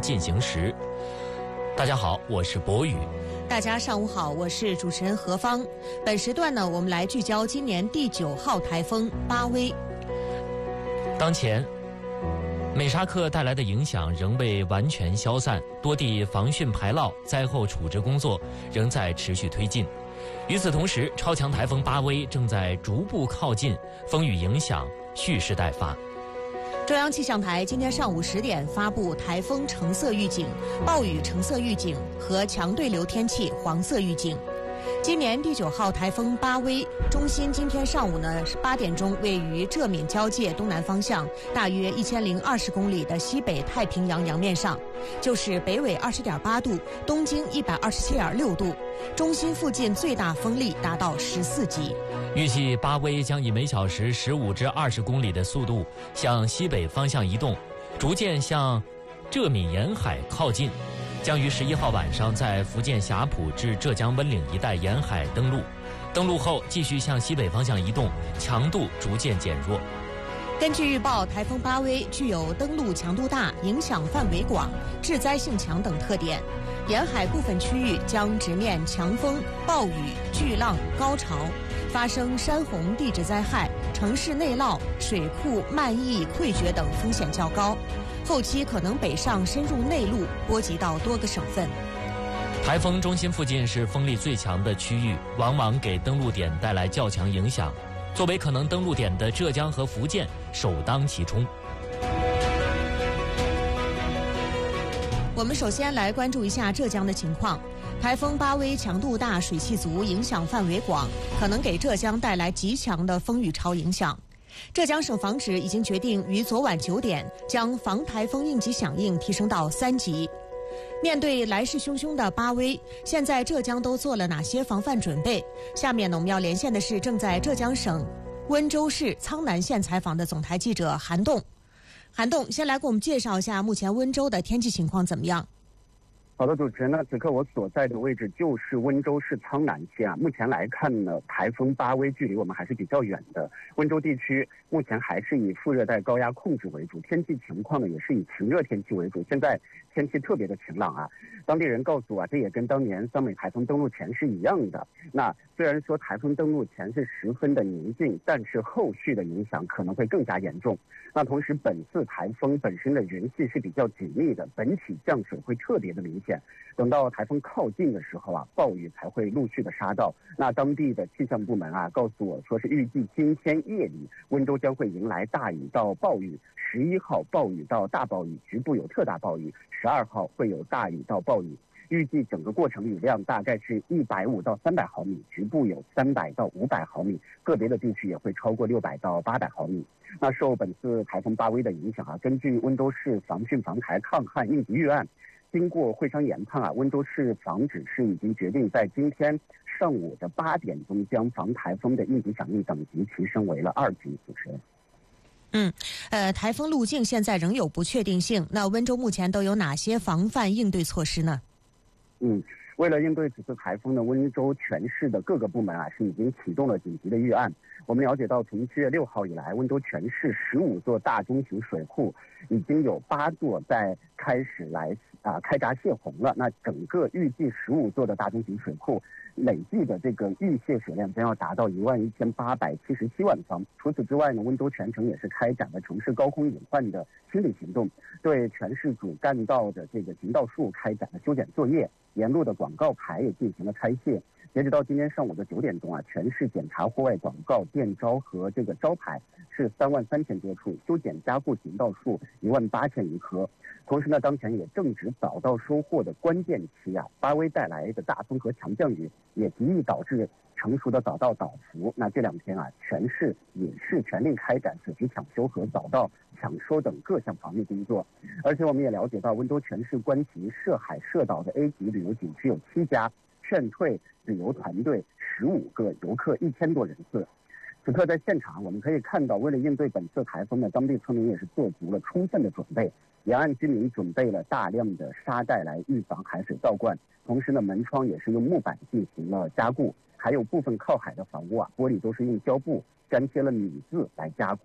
进行时。大家好，我是博宇。 大家上午好，我是主持人何芳。本时段呢，我们来聚焦今年第9号台风巴威。 当前美沙克带来的影响仍未完全消散，多地防汛排涝、灾后处置工作仍在持续推进。与此同时，超强台风巴威正在逐步靠近，风雨影响蓄势待发。 中央气象台今天上午10点发布台风橙色预警、暴雨橙色预警和强对流天气黄色预警。今年第9号台风巴威中心今天上午呢8点钟位于浙闽交界东南方向，大约1020公里的西北太平洋洋面上，就是北纬20.8度，东经127.6度，中心附近最大风力达到14级。 预计巴威将以每小时15至20公里的速度向西北方向移动，逐渐向浙闽沿海靠近，将于11号晚上在福建霞浦至浙江温岭一带沿海登陆，登陆后继续向西北方向移动，强度逐渐减弱。 根据预报，台风巴威具有登陆强度大、影响范围广、致灾性强等特点，沿海部分区域将直面强风、暴雨、巨浪、高潮，发生山洪地质灾害、城市内涝、水库漫溢溃决等风险较高，后期可能北上深入内陆，波及到多个省份。 台风中心附近是风力最强的区域，往往给登陆点带来较强影响。作为可能登陆点的浙江和福建首当其冲。 我们首先来关注一下浙江的情况。台风巴威强度大、水汽足、影响范围广，可能给浙江带来极强的风雨潮影响。浙江省防指已经决定于昨晚9点将防台风应急响应提升到3级。面对来势汹汹的巴威，现在浙江都做了哪些防范准备？下面呢，我们要连线的是正在浙江省温州市苍南县采访的总台记者韩栋。韩栋，先来给我们介绍一下目前温州的天气情况怎么样？ 好的，主持人，此刻我所在的位置就是温州市苍南县啊。目前来看呢，台风巴威距离我们还是比较远的。温州地区目前还是以副热带高压控制为主，天气情况呢也是以晴热天气为主。现在天气特别的晴朗啊，当地人告诉我这也跟当年桑美台风登陆前是一样的。那虽然说台风登陆前是十分的宁静，但是后续的影响可能会更加严重。那同时本次台风本身的人系是比较紧密的，本体降水会特别的明显。等到台风靠近的时候啊，暴雨才会陆续的杀到。那当地的气象部门啊告诉我说，是预计今天夜里温州将会迎来大雨到暴雨，11号暴雨到大暴雨，局部有特大暴雨，12号会有大雨到暴雨。预计整个过程雨量大概是150到300毫米，局部有300到500毫米，个别的地区也会超过600到800毫米。那受本次台风巴威的影响啊，根据温州市防汛防台抗旱应急预案，经过会商研判啊，温州市防指示已经决定在今天上午的8点钟将防台风的应急响应等级提升为了2级。主持人。 台风路径现在仍有不确定性，那温州目前都有哪些防范应对措施呢？ 为了应对此次台风呢，温州全市的各个部门啊是已经启动了紧急的预案。我们了解到，从7月6号以来，温州全市15座大中型水库已经有8座在开始来开闸泄洪了。那整个预计15座的大中型水库累计的这个预泄水量将要达到11877万方。除此之外呢，温州全城也是开展了城市高空隐患的清理行动，对全市主干道的这个行道树开展了修剪作业，沿路的广告牌也进行了拆卸。截止到今天上午的9点钟啊，全市检查户外广告、电招和这个招牌是33000多处，修剪加固行道树18000余棵。同时呢，当前也正值早稻收获的关键期啊，巴威带来的大风和强降雨也极易导致成熟的早稻倒伏。那这2天啊，全市也是全力开展水质抢修和早稻抢收等各项防御工作。而且我们也了解到，温州全市关级涉海涉岛的 A 级旅游景区有7家，劝退旅游团队15个，游客1000多人次。此刻在现场我们可以看到，为了应对本次台风呢，当地村民也是做足了充分的准备。沿岸居民准备了大量的沙袋来预防海水倒灌，同时呢，门窗也是用木板进行了加固，还有部分靠海的房屋啊，玻璃都是用胶布粘贴了米字来加固。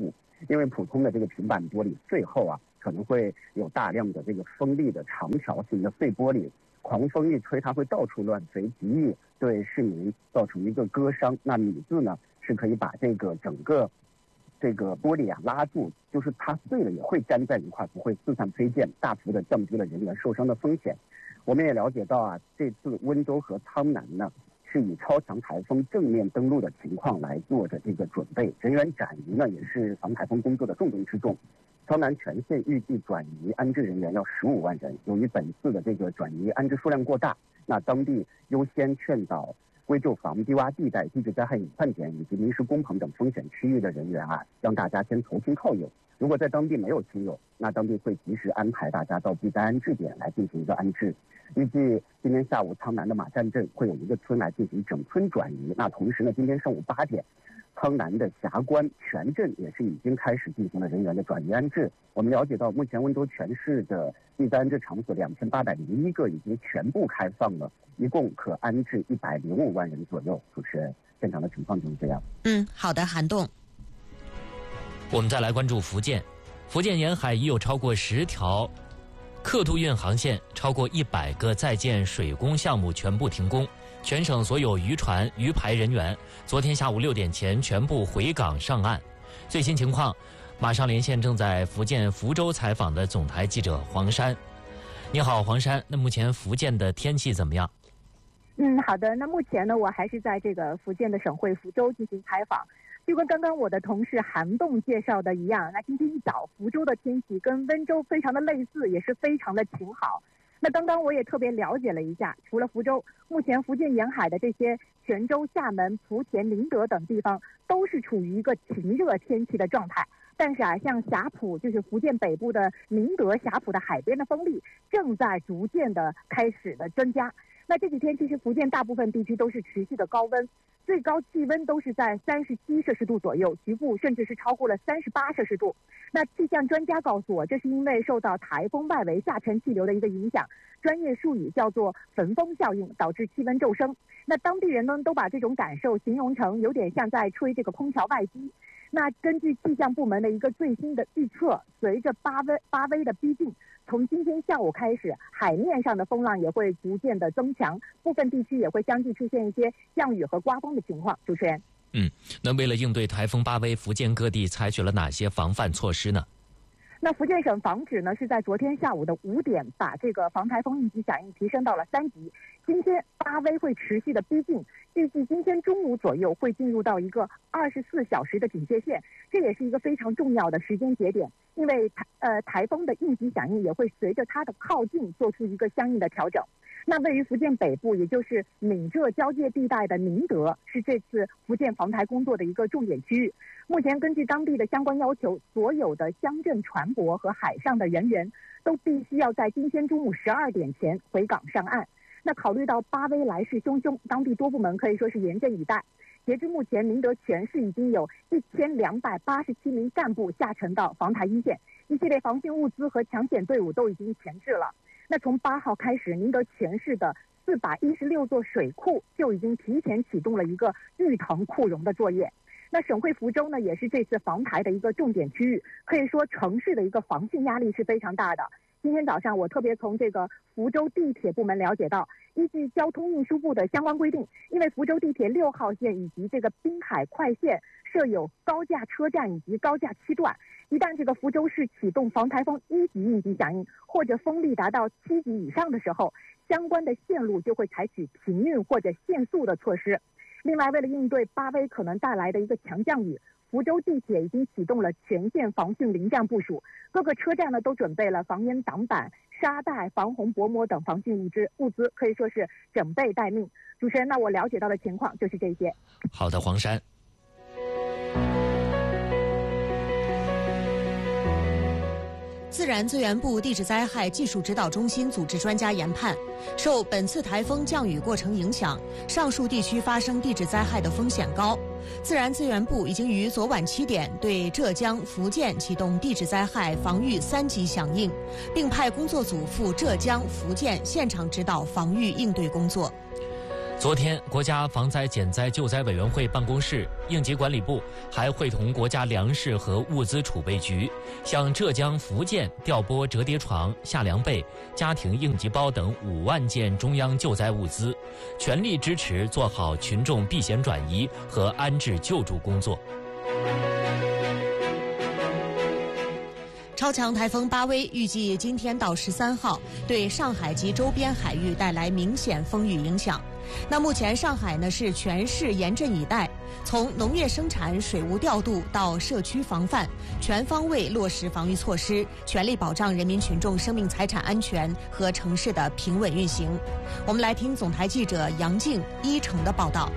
因为普通的这个平板玻璃最后可能会有大量的这个锋利的长条形的碎玻璃，狂风一吹它会到处乱飞，极易对市民造成一个割伤。那米字呢是可以把这个整个这个玻璃拉住，就是它碎了也会粘在一块，不会四散飞溅，大幅的降低了人员受伤的风险。我们也了解到这次温州和苍南呢是以超强台风正面登陆的情况来做着这个准备，人员转移呢也是防台风工作的重中之重。苍南全县预计转移安置人员要15万人，由于本次的这个转移安置数量过大，那当地优先劝导危旧房、低洼地带、地质灾害隐患点以及临时工棚等风险区域的人员让大家先投亲靠友。如果在当地没有亲友，那当地会及时安排大家到避灾安置点来进行一个安置。预计今天下午苍南的马站镇会有一个村来进行整村转移。那同时呢，今天上午8点，苍南的霞关全镇也是已经开始进行了人员的转移安置。我们了解到，目前温州全市的避灾安置场所2801个已经全部开放了，一共可安置105万人左右。主持人，现场的情况就是这样。 好的，韩栋。 我们再来关注福建，福建沿海已有超过10条客渡运航线，超过100个在建水工项目全部停工，全省所有渔船、渔排人员昨天下午6点前全部回港上岸。最新情况，马上连线正在福建福州采访的总台记者黄珊。你好，黄珊，那目前福建的天气怎么样？ 好的，那目前呢，我还是在这个福建的省会福州进行采访。就跟刚刚我的同事韩栋介绍的一样，那今天一早福州的天气跟温州非常的类似，也是非常的晴好。那刚刚我也特别了解了一下，除了福州，目前福建沿海的这些泉州、厦门、莆田、宁德等地方都是处于一个晴热天气的状态。但是像霞浦，就是福建北部的宁德霞浦的海边的风力正在逐渐的开始的增加。那这几天其实福建大部分地区都是持续的高温，最高气温都是在37摄氏度左右，局部甚至是超过了38摄氏度。那气象专家告诉我，这是因为受到台风外围下沉气流的一个影响，专业术语叫做焚风效应，导致气温骤升。那当地人呢都把这种感受形容成有点像在吹这个空调外机。那根据气象部门的一个最新的预测，随着八威的逼近，从今天下午开始，海面上的风浪也会逐渐的增强，部分地区也会相继出现一些降雨和刮风的情况。主持人， 那为了应对台风8威，福建各地采取了哪些防范措施呢？ 那福建省防指呢是在昨天下午的5点，把这个防台风应急响应提升到了3级。今天8威会持续的逼近，预计今天中午左右会进入到一个24小时的警戒线，这也是一个非常重要的时间节点，因为台风的应急响应也会随着它的靠近做出一个相应的调整。那位于福建北部，也就是闽浙交界地带的宁德，是这次福建防台工作的一个重点区域。目前根据当地的相关要求，所有的乡镇船舶和海上的人员都必须要在今天中午12点前回港上岸。那考虑到8威来势汹汹，当地多部门可以说是严阵以待。截至目前，宁德全市已经有1287名干部下沉到防台一线，一系列防汛物资和抢险队伍都已经前置了。那从8号开始，宁德全市的416座水库就已经提前启动了一个预腾库容的作业。那省会福州呢，也是这次防台的一个重点区域，可以说城市的一个防汛压力是非常大的。今天早上，我特别从这个福州地铁部门了解到，依据交通运输部的相关规定，因为福州地铁6号线以及这个滨海快线设有高架车站以及高架区段，一旦这个福州市启动防台风1级应急响应，或者风力达到7级以上的时候，相关的线路就会采取停运或者限速的措施。另外，为了应对8威可能带来的一个强降雨，福州地铁已经启动了全线防汛临战部署，各个车站呢都准备了防烟挡板、沙袋、防洪薄膜等防汛物资，可以说是整备待命。主持人，那我了解到的情况就是这些。 好的，黄珊。 自然资源部地质灾害技术指导中心组织专家研判，受本次台风降雨过程影响，上述地区发生地质灾害的风险高。自然资源部已经于昨晚7点对浙江、福建启动地质灾害防御3级响应，并派工作组赴浙江、福建现场指导防御应对工作。 昨天，国家防灾减灾救灾委员会办公室、应急管理部还会同国家粮食和物资储备局向浙江、福建调拨折叠床、夏凉被、家庭应急包等5万件中央救灾物资，全力支持做好群众避险转移和安置救助工作。 超强台风巴威预计今天到13号对上海及周边海域带来明显风雨影响。那目前上海呢是全市严阵以待，从农业生产、水务调度到社区防范，全方位落实防御措施，全力保障人民群众生命财产安全和城市的平稳运行。我们来听总台记者杨静、一成的报道。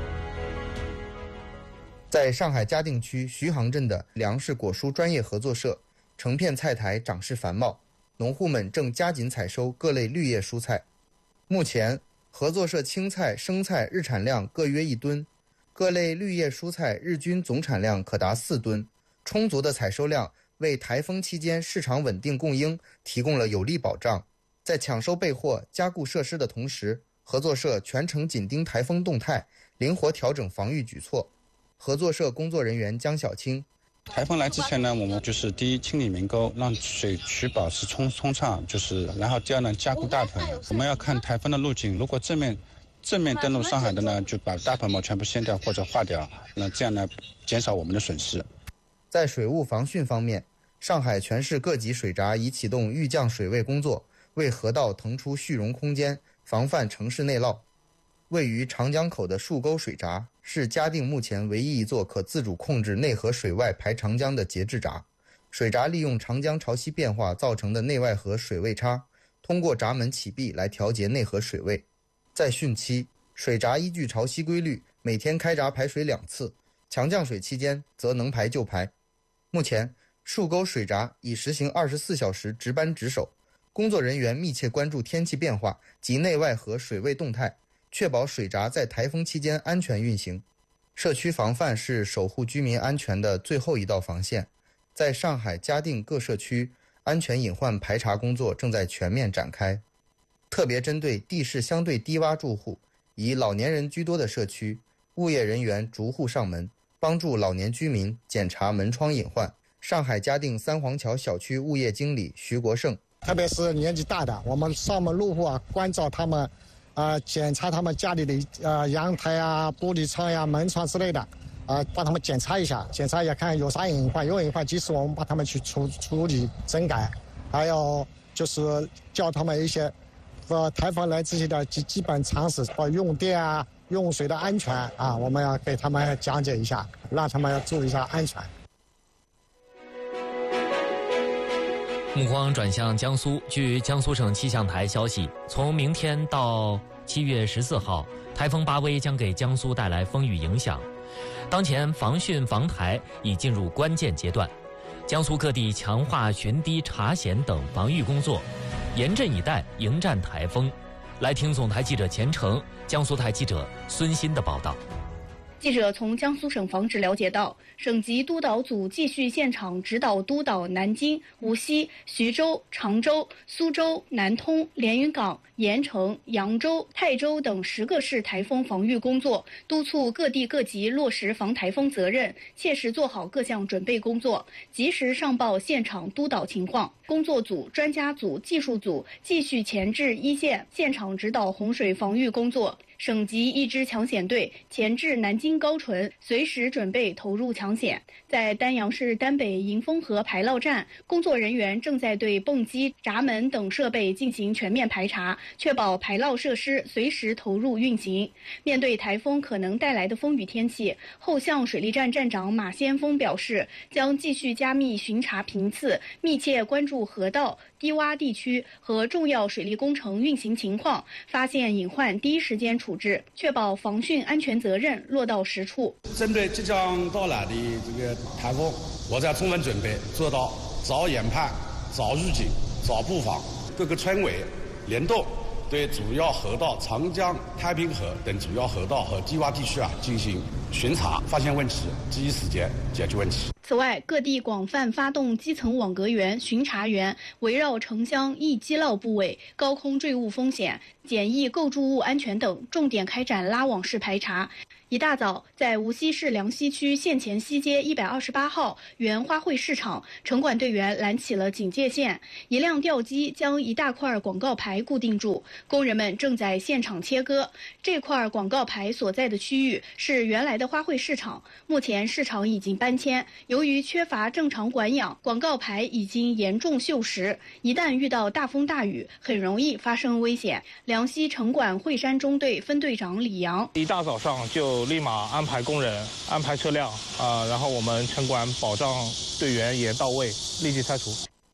在上海嘉定区徐杭镇的粮食果蔬专业合作社，成片菜台长势繁茂，农户们正加紧采收各类绿叶蔬菜。目前合作社青菜、生菜日产量各约1吨，各类绿叶蔬菜日均总产量可达4吨，充足的采收量为台风期间市场稳定供应提供了有力保障。在抢收备货、加固设施的同时，合作社全程紧盯台风动态，灵活调整防御举措。合作社工作人员江小青： 台风来之前呢，我们就是第一清理民沟，让水渠保持通畅，然后第二呢加固大棚。我们要看台风的路径，如果正面登陆上海的呢，就把大棚膜全部掀掉或者化掉，那这样呢减少我们的损失。 在水务防汛方面，上海全市各级水闸已启动预降水位工作，为河道腾出蓄容空间，防范城市内涝。位于长江口的树沟水闸是嘉定目前唯一一座可自主控制内河水外排长江的节制闸。水闸利用长江潮汐变化造成的内外河水位差，通过闸门启闭来调节内河水位。在汛期，水闸依据潮汐规律，每天开闸排水2次，强降水期间则能排就排。目前，树沟水闸已实行24小时值班值守，工作人员密切关注天气变化及内外河水位动态，确保水闸在台风期间安全运行。社区防范是守护居民安全的最后一道防线。在上海嘉定各社区，安全隐患排查工作正在全面展开。特别针对地势相对低洼住户，以老年人居多的社区，物业人员逐户上门，帮助老年居民检查门窗隐患。上海嘉定三皇桥小区物业经理徐国胜： 特别是年纪大的，我们上门入户关照他们，检查他们家里的阳台玻璃窗门窗之类的，帮他们检查一下看有啥隐患，有隐患及时我们帮他们去处理整改。还有就是教他们一些台风来之前的基本常识，用电用水的安全我们要给他们讲解一下，让他们要注意一下安全。 目光转向江苏，据江苏省气象台消息，从明天到7月14号，台风巴威将给江苏带来风雨影响。当前防汛防台已进入关键阶段，江苏各地强化巡堤查险等防御工作，严阵以待迎战台风。来听总台记者钱成、江苏台记者孙鑫的报道。 记者从江苏省防指了解到，省级督导组继续现场指导督导南京、无锡、徐州、常州、苏州、南通、连云港、盐城、扬州、泰州等10个市台风防御工作，督促各地各级落实防台风责任，切实做好各项准备工作，及时上报现场督导情况。工作组、专家组、技术组继续前置一线现场指导洪水防御工作。省级一支抢险队前至南京高淳，随时准备投入抢险。在丹阳市丹北迎风河排涝站，工作人员正在对泵机、闸门等设备进行全面排查，确保排涝设施随时投入运行。面对台风可能带来的风雨天气，后巷水利站站长马先锋表示，将继续加密巡查频次，密切关注河道、低洼地区和重要水利工程运行情况，发现隐患第一时间处置，确保防汛安全责任落到实处。 针对即将到来的这个台风，我在充分准备，做到早研判、早预警、早布防。各个村委联动对主要河道长江、太平河等主要河道和低洼地区进行巡查，发现问题，第一时间解决问题。 此外，各地广泛发动基层网格员、巡查员，围绕城乡易击涝部位、高空坠物风险、简易构筑物安全等，重点开展拉网式排查。一大早，在无锡市梁溪区县前西街128号原花卉市场，城管队员拦起了警戒线，一辆吊机将一大块广告牌固定住，工人们正在现场切割。这块广告牌所在的区域是原来的花卉市场，目前市场已经搬迁，由于缺乏正常管养，广告牌已经严重锈蚀，一旦遇到大风大雨，很容易发生危险。梁溪城管惠山中队分队长李阳， 一大早上就立马安排工人、安排车辆然后我们城管保障队员也到位，立即拆除。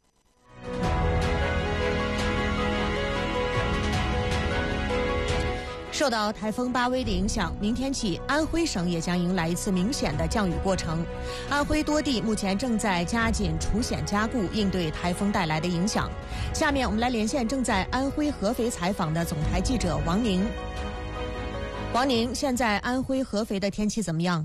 受到台风巴威的影响，明天起安徽省也将迎来一次明显的降雨过程。安徽多地目前正在加紧除险加固，应对台风带来的影响。下面我们来连线正在安徽合肥采访的总台记者王宁。王宁，现在安徽合肥的天气怎么样？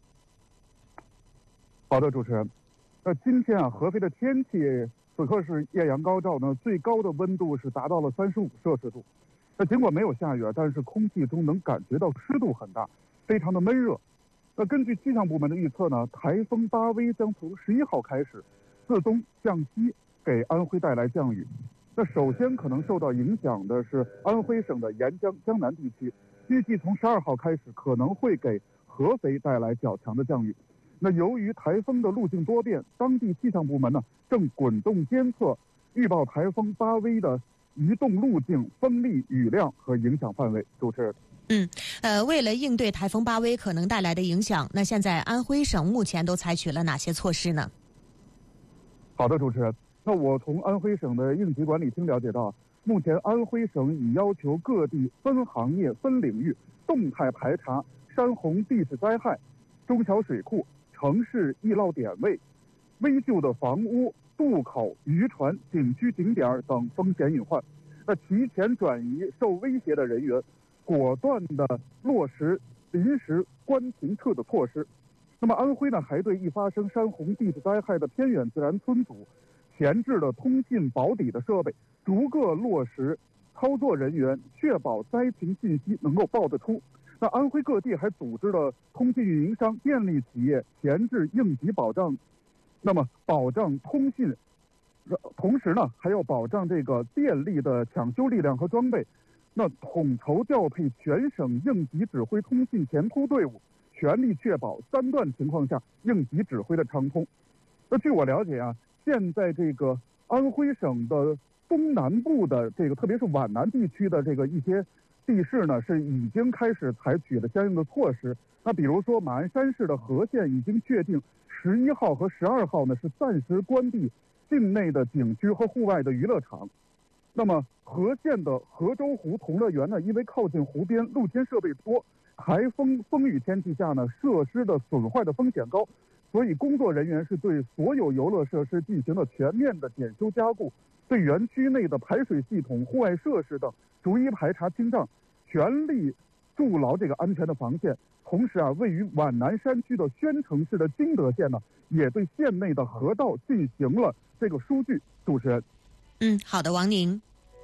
好的，主持人。今天合肥的天气此刻是艳阳高照呢，最高的温度是达到了35摄氏度。尽管没有下雨，但是空气中能感觉到湿度很大，非常的闷热。根据气象部门的预测呢，台风巴威将从11号开始自东向西给安徽带来降雨。首先可能受到影响的是安徽省的沿江、江南地区，预计从12号开始可能会给合肥带来较强的降雨。由于台风的路径多变，当地气象部门呢正滚动监测，预报台风巴威的移动路径、风力、雨量和影响范围。主持人， 为了应对台风巴威可能带来的影响，那现在安徽省目前都采取了哪些措施呢？ 好的，主持人。我从安徽省的应急管理厅了解到，目前安徽省已要求各地分行业、分领域动态排查山洪地质灾害、中小水库、城市易涝点位、危旧的房屋、渡口、渔船、景区景点等风险隐患，提前转移受威胁的人员，果断地落实临时关停撤的措施。安徽呢还对易发生山洪地质灾害的偏远自然村组前置了通信保底的设备，逐个落实操作人员，确保灾情信息能够报得出。安徽各地还组织了通信运营商、电力企业前置应急保障，保障通信，同时呢还要保障这个电力的抢修力量和装备。统筹调配全省应急指挥通信前突队伍，全力确保3段情况下应急指挥的畅通。据我了解现在这个安徽省的东南部的特别是皖南地区的一些地市呢，是已经开始采取了相应的措施。比如说马鞍山市的和县已经确定11号和12号呢是暂时关闭境内的景区和户外的娱乐场。和县的河州湖同乐园呢，因为靠近湖边，露天设备多，台风风雨天气下呢，设施的损坏的风险高，所以工作人员是对所有游乐设施进行了全面的检修加固，对园区内的排水系统、户外设施等逐一排查清障，全力筑牢安全的防线。同时位于皖南山区的宣城市的金德县呢，也对县内的河道进行了疏浚。主持人， 好的，王宁。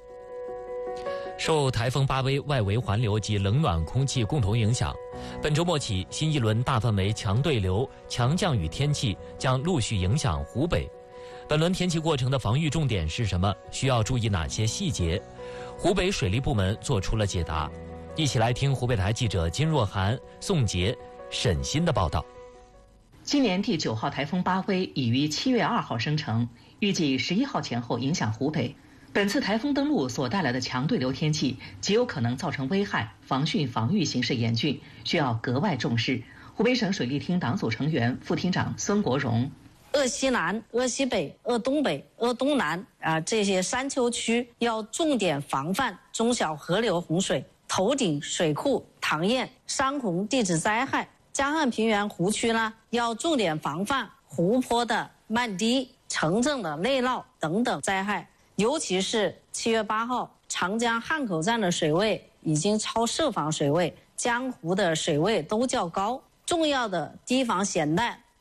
受台风巴威外围环流及冷暖空气共同影响，本周末起，新一轮大范围强对流、强降雨天气将陆续影响湖北。本轮天气过程的防御重点是什么？需要注意哪些细节？湖北水利部门做出了解答。一起来听湖北台记者金若涵、宋杰、沈鑫的报道。 今年第9号台风巴威已于7月2号生成，预计11号前后影响湖北。本次台风登陆所带来的强对流天气极有可能造成危害，防汛防御形势严峻，需要格外重视。湖北省水利厅党组成员、副厅长孙国荣： 鄂西南、鄂西北、鄂东北、鄂东南这些山丘区要重点防范中小河流洪水、头顶水库塘堰、山洪地质灾害。江汉平原湖区呢，要重点防范湖泊的漫堤、城镇的内涝等等灾害。尤其是7月8号，长江汉口站的水位已经超设防水位，江湖的水位都较高，重要的堤防险带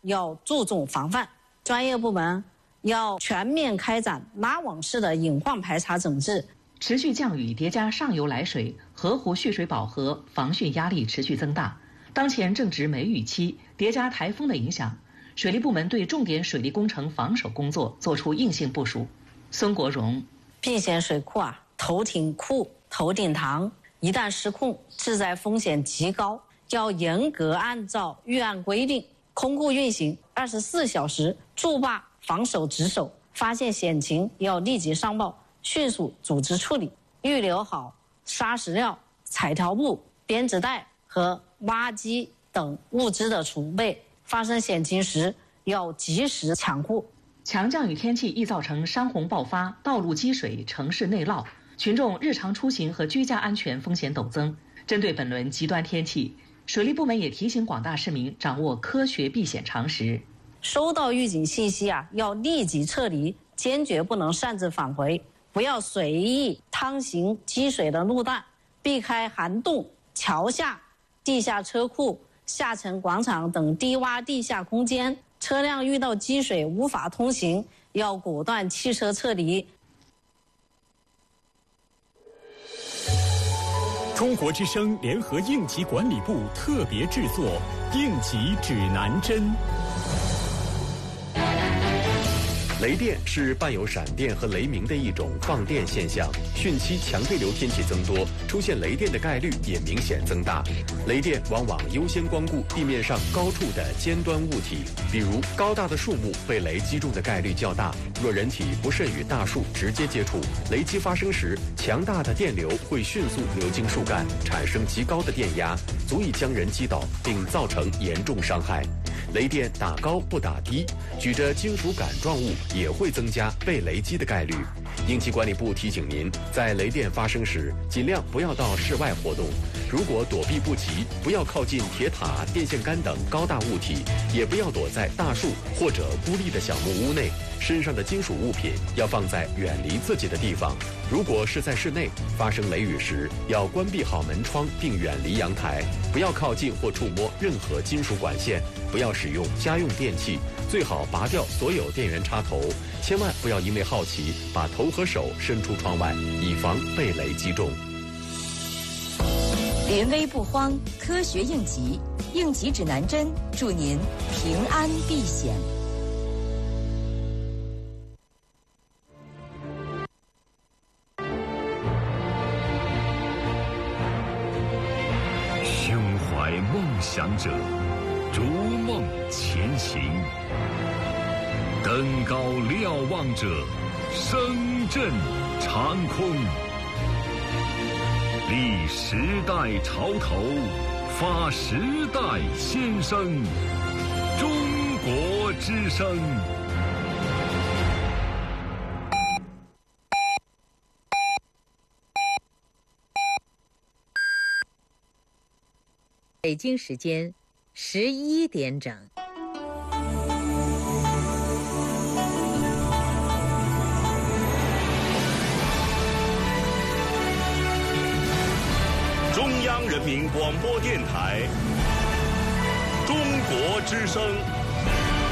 要注重防范，专业部门要全面开展拉网式的隐患排查整治。 持续降雨叠加上游来水，河湖蓄水饱和，防汛压力持续增大。当前正值梅雨期，叠加台风的影响，水利部门对重点水利工程防守工作作出硬性部署。孙国荣， 避险水库头顶库、头顶塘一旦失控，致灾风险极高，要严格按照预案规定，空库运行24小时，筑坝防守值守，发现险情要立即上报，迅速组织处理，预留好砂石料、彩条布、编织袋和挖机等物资的储备，发生险情时要及时抢库。 强降雨天气易造成山洪爆发、道路积水、城市内涝，群众日常出行和居家安全风险陡增。针对本轮极端天气，水利部门也提醒广大市民掌握科学避险常识。 收到预警信息要立即撤离，坚决不能擅自返回，不要随意趟行积水的路段，避开涵洞、桥下、地下车库、下沉广场等低洼地下空间。车辆遇到积水无法通行，要果断汽车撤离。 中国之声联合应急管理部特别制作《应急指南针》。 雷电是伴有闪电和雷鸣的一种放电现象，汛期强对流天气增多，出现雷电的概率也明显增大。雷电往往优先光顾地面上高处的尖端物体，比如高大的树木被雷击中的概率较大。若人体不慎与大树直接接触，雷击发生时，强大的电流会迅速流经树干，产生极高的电压，足以将人击倒并造成严重伤害。雷电打高不打低，举着金属杆状物也会增加被雷击的概率。应急管理部提醒您，在雷电发生时，尽量不要到室外活动。如果躲避不及，不要靠近铁塔、电线杆等高大物体，也不要躲在大树或者孤立的小木屋内。身上的金属物品要放在远离自己的地方。如果是在室内，发生雷雨时，要关闭好门窗并远离阳台，不要靠近或触摸任何金属管线，不要使用家用电器，最好拔掉所有电源插头，千万不要因为好奇把头和手伸出窗外，以防被雷击中。 临危不慌，科学应急，应急指南针，祝您平安避险。 胸怀梦想者，逐梦前行；登高瞭望者，声震长空。立时代潮头，发时代先声。中国之声。 北京时间11点整。 中央人民广播电台，中国之声。